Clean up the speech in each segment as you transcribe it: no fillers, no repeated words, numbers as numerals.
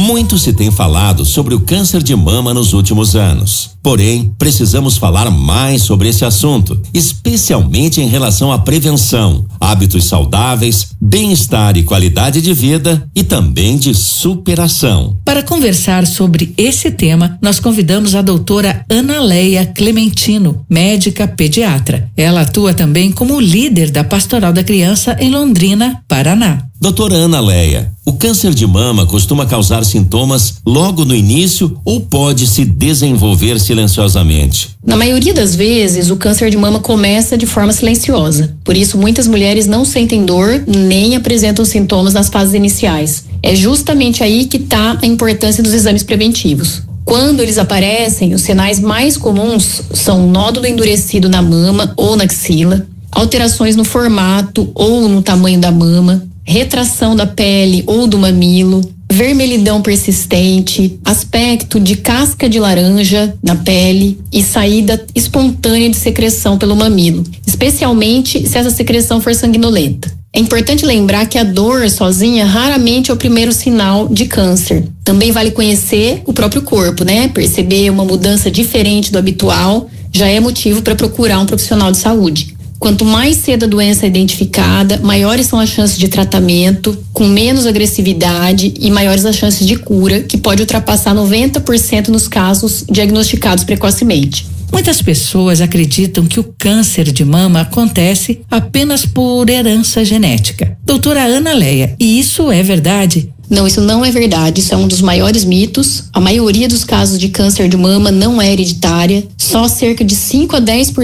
Muito se tem falado sobre o câncer de mama nos últimos anos. Porém, precisamos falar mais sobre esse assunto, especialmente em relação à prevenção, hábitos saudáveis, bem-estar e qualidade de vida e também de superação. Para conversar sobre esse tema, nós convidamos a doutora Analeia Clementino, médica pediatra. Ela atua também como líder da Pastoral da Criança em Londrina, Paraná. Doutora Analeia, o câncer de mama costuma causar sintomas logo no início ou pode se desenvolver silenciosamente? Na maioria das vezes, o câncer de mama começa de forma silenciosa. Por isso, muitas mulheres não sentem dor nem apresentam sintomas nas fases iniciais. É justamente aí que está a importância dos exames preventivos. Quando eles aparecem, os sinais mais comuns são nódulo endurecido na mama ou na axila, alterações no formato ou no tamanho da mama, retração da pele ou do mamilo, vermelhidão persistente, aspecto de casca de laranja na pele e saída espontânea de secreção pelo mamilo, especialmente se essa secreção for sanguinolenta. É importante lembrar que a dor sozinha raramente é o primeiro sinal de câncer. Também vale conhecer o próprio corpo, né? Perceber uma mudança diferente do habitual já é motivo para procurar um profissional de saúde. Quanto mais cedo a doença é identificada, maiores são as chances de tratamento, com menos agressividade e maiores as chances de cura, que pode ultrapassar 90% nos casos diagnosticados precocemente. Muitas pessoas acreditam que o câncer de mama acontece apenas por herança genética. Doutora Analeia, e isso é verdade? Não, isso não é verdade. Isso é um dos maiores mitos. A maioria dos casos de câncer de mama não é hereditária. Só cerca de 5 a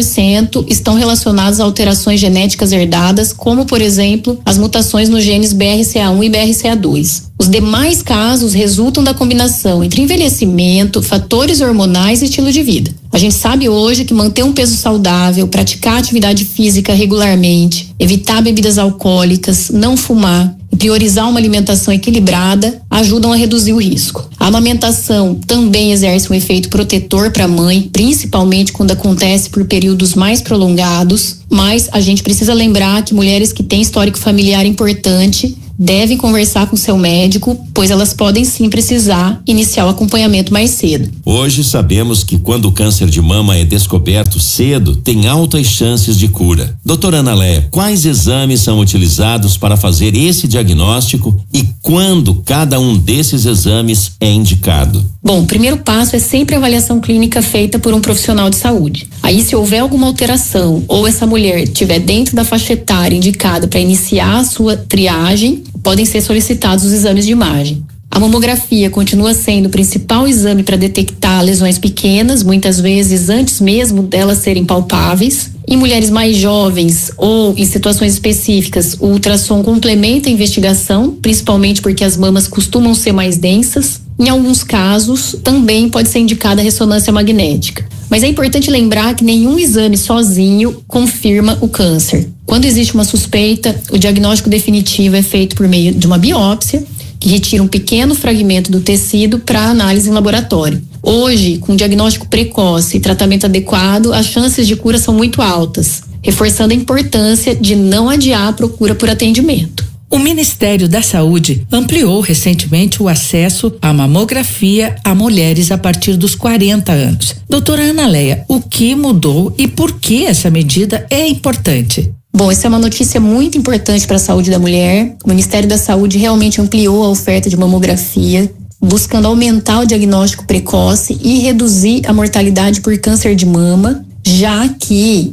10% estão relacionados a alterações genéticas herdadas, como, por exemplo, as mutações nos genes BRCA1 e BRCA2. Os demais casos resultam da combinação entre envelhecimento, fatores hormonais e estilo de vida. A gente sabe hoje que manter um peso saudável, praticar atividade física regularmente, evitar bebidas alcoólicas, não fumar e priorizar uma alimentação equilibrada ajudam a reduzir o risco. A amamentação também exerce um efeito protetor para a mãe, principalmente quando acontece por períodos mais prolongados, mas a gente precisa lembrar que mulheres que têm histórico familiar importante devem conversar com seu médico, pois elas podem sim precisar iniciar o acompanhamento mais cedo. Hoje sabemos que quando o câncer de mama é descoberto cedo, tem altas chances de cura. Doutora Analeia, quais exames são utilizados para fazer esse diagnóstico e quando cada um desses exames é indicado? Bom, o primeiro passo é sempre a avaliação clínica feita por um profissional de saúde. Aí, se houver alguma alteração ou essa mulher estiver dentro da faixa etária indicada para iniciar a sua triagem, podem ser solicitados os exames de imagem. A mamografia continua sendo o principal exame para detectar lesões pequenas, muitas vezes antes mesmo delas serem palpáveis. Em mulheres mais jovens ou em situações específicas, o ultrassom complementa a investigação, principalmente porque as mamas costumam ser mais densas. Em alguns casos, também pode ser indicada a ressonância magnética. Mas é importante lembrar que nenhum exame sozinho confirma o câncer. Quando existe uma suspeita, o diagnóstico definitivo é feito por meio de uma biópsia, que retira um pequeno fragmento do tecido para análise em laboratório. Hoje, com diagnóstico precoce e tratamento adequado, as chances de cura são muito altas, reforçando a importância de não adiar a procura por atendimento. O Ministério da Saúde ampliou recentemente o acesso à mamografia a mulheres a partir dos 40 anos. Doutora Analeia, o que mudou e por que essa medida é importante? Bom, essa é uma notícia muito importante para a saúde da mulher. O Ministério da Saúde realmente ampliou a oferta de mamografia, buscando aumentar o diagnóstico precoce e reduzir a mortalidade por câncer de mama, já que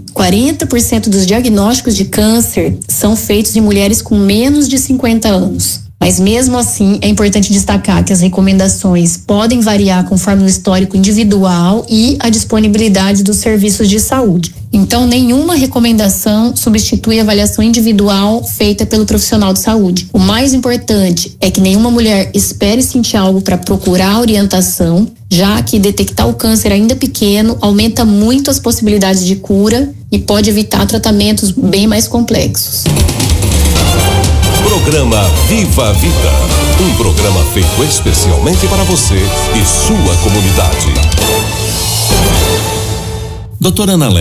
40% dos diagnósticos de câncer são feitos em mulheres com menos de 50 anos. Mas mesmo assim, é importante destacar que as recomendações podem variar conforme o histórico individual e a disponibilidade dos serviços de saúde. Então, nenhuma recomendação substitui a avaliação individual feita pelo profissional de saúde. O mais importante é que nenhuma mulher espere sentir algo para procurar orientação, já que detectar o câncer ainda pequeno aumenta muito as possibilidades de cura e pode evitar tratamentos bem mais complexos. Programa Viva a Vida, um programa feito especialmente para você e sua comunidade. Doutora Analeia,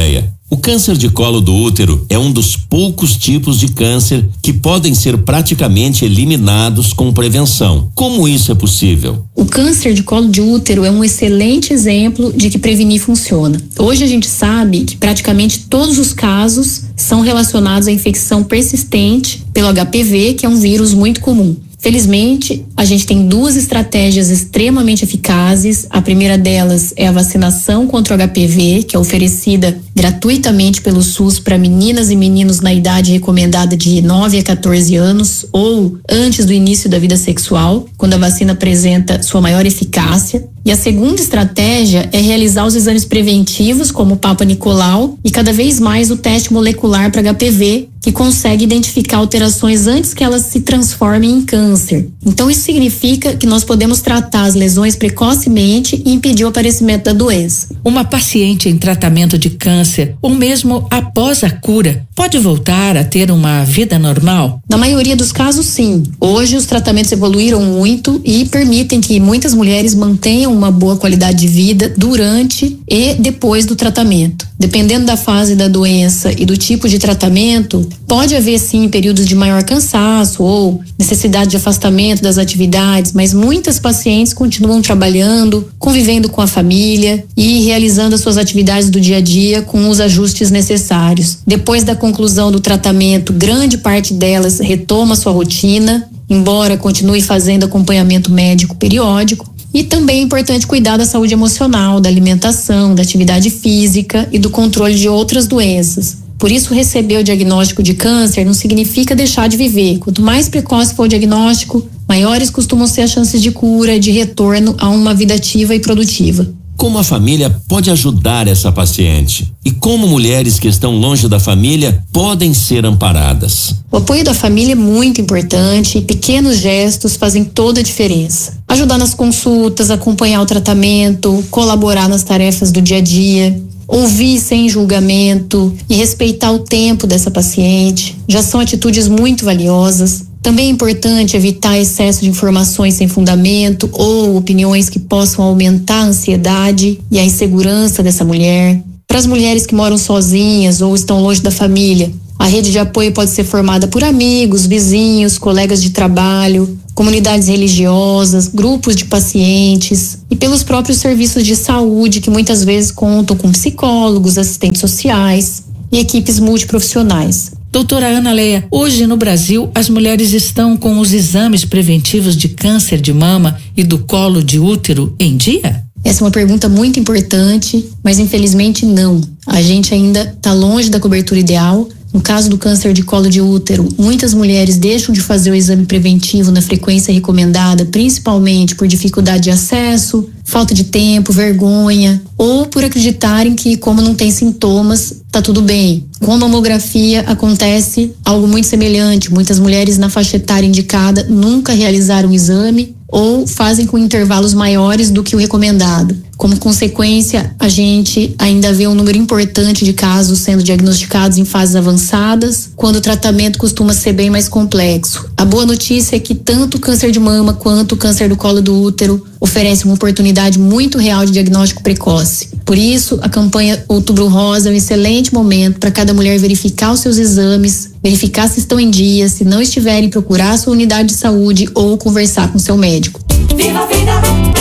O câncer de colo do útero é um dos poucos tipos de câncer que podem ser praticamente eliminados com prevenção. Como isso é possível? O câncer de colo de útero é um excelente exemplo de que prevenir funciona. Hoje a gente sabe que praticamente todos os casos são relacionados à infecção persistente pelo HPV, que é um vírus muito comum. Felizmente, a gente tem duas estratégias extremamente eficazes. A primeira delas é a vacinação contra o HPV, que é oferecida gratuitamente pelo SUS para meninas e meninos na idade recomendada de 9 a 14 anos ou antes do início da vida sexual, quando a vacina apresenta sua maior eficácia. E a segunda estratégia é realizar os exames preventivos, como o Papa Nicolau, e cada vez mais o teste molecular para HPV, que consegue identificar alterações antes que elas se transformem em câncer. Então isso significa que nós podemos tratar as lesões precocemente e impedir o aparecimento da doença. Uma paciente em tratamento de câncer, ou mesmo após a cura, pode voltar a ter uma vida normal? Na maioria dos casos, sim. Hoje os tratamentos evoluíram muito e permitem que muitas mulheres mantenham uma boa qualidade de vida durante e depois do tratamento. Dependendo da fase da doença e do tipo de tratamento, pode haver sim períodos de maior cansaço ou necessidade de afastamento das atividades, mas muitas pacientes continuam trabalhando, convivendo com a família e realizando as suas atividades do dia a dia com os ajustes necessários. Depois da conclusão do tratamento, grande parte delas retoma sua rotina, embora continue fazendo acompanhamento médico periódico. E também é importante cuidar da saúde emocional, da alimentação, da atividade física e do controle de outras doenças. Por isso, receber o diagnóstico de câncer não significa deixar de viver. Quanto mais precoce for o diagnóstico, maiores costumam ser as chances de cura e de retorno a uma vida ativa e produtiva. Como a família pode ajudar essa paciente? E como mulheres que estão longe da família podem ser amparadas? O apoio da família é muito importante e pequenos gestos fazem toda a diferença. Ajudar nas consultas, acompanhar o tratamento, colaborar nas tarefas do dia a dia, ouvir sem julgamento e respeitar o tempo dessa paciente já são atitudes muito valiosas. Também é importante evitar excesso de informações sem fundamento ou opiniões que possam aumentar a ansiedade e a insegurança dessa mulher. Para as mulheres que moram sozinhas ou estão longe da família, a rede de apoio pode ser formada por amigos, vizinhos, colegas de trabalho, comunidades religiosas, grupos de pacientes e pelos próprios serviços de saúde que muitas vezes contam com psicólogos, assistentes sociais e equipes multiprofissionais. Doutora Analéia, hoje no Brasil as mulheres estão com os exames preventivos de câncer de mama e do colo de útero em dia? Essa é uma pergunta muito importante, mas infelizmente não. A gente ainda está longe da cobertura ideal. No caso do câncer de colo de útero, muitas mulheres deixam de fazer o exame preventivo na frequência recomendada, principalmente por dificuldade de acesso, falta de tempo, vergonha, ou por acreditarem que, como não tem sintomas, tá tudo bem. Com a mamografia acontece algo muito semelhante. Muitas mulheres na faixa etária indicada nunca realizaram o exame ou fazem com intervalos maiores do que o recomendado. Como consequência, a gente ainda vê um número importante de casos sendo diagnosticados em fases avançadas, quando o tratamento costuma ser bem mais complexo. A boa notícia é que tanto o câncer de mama quanto o câncer do colo do útero oferece uma oportunidade muito real de diagnóstico precoce. Por isso, a campanha Outubro Rosa é um excelente momento para cada mulher verificar os seus exames, verificar se estão em dia, se não estiverem, procurar a sua unidade de saúde ou conversar com seu médico. Viva a vida!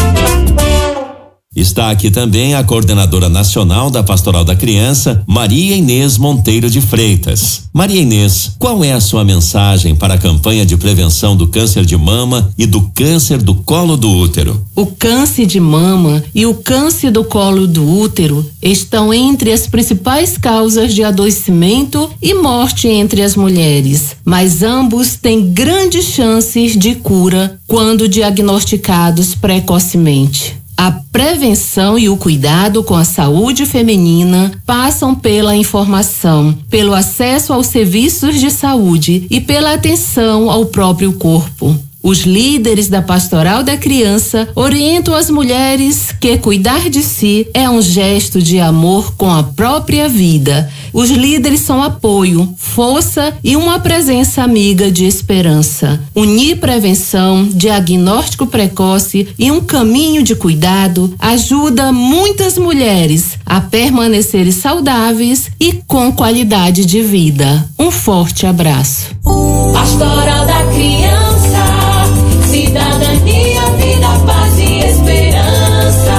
Está aqui também a coordenadora nacional da Pastoral da Criança, Maria Inês Monteiro de Freitas. Maria Inês, qual é a sua mensagem para a campanha de prevenção do câncer de mama e do câncer do colo do útero? O câncer de mama e o câncer do colo do útero estão entre as principais causas de adoecimento e morte entre as mulheres, mas ambos têm grandes chances de cura quando diagnosticados precocemente. A prevenção e o cuidado com a saúde feminina passam pela informação, pelo acesso aos serviços de saúde e pela atenção ao próprio corpo. Os líderes da Pastoral da Criança orientam as mulheres que cuidar de si é um gesto de amor com a própria vida. Os líderes são apoio, força e uma presença amiga de esperança. Unir prevenção, diagnóstico precoce e um caminho de cuidado ajuda muitas mulheres a permanecerem saudáveis e com qualidade de vida. Um forte abraço. Pastoral da Criança, cidadania, vida, paz e esperança.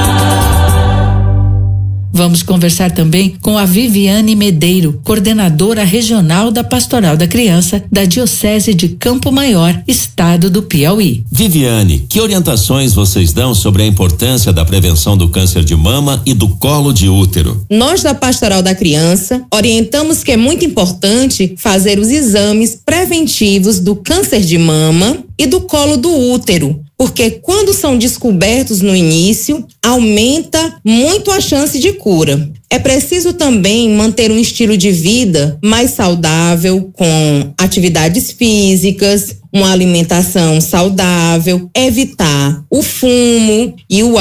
Vamos conversar também com a Viviane Medeiro, coordenadora regional da Pastoral da Criança da Diocese de Campo Maior, estado do Piauí. Viviane, que orientações vocês dão sobre a importância da prevenção do câncer de mama e do colo de útero? Nós da Pastoral da Criança orientamos que é muito importante fazer os exames preventivos do câncer de mama e do colo do útero, porque quando são descobertos no início, aumenta muito a chance de cura. É preciso também manter um estilo de vida mais saudável, com atividades físicas, uma alimentação saudável, evitar o fumo e o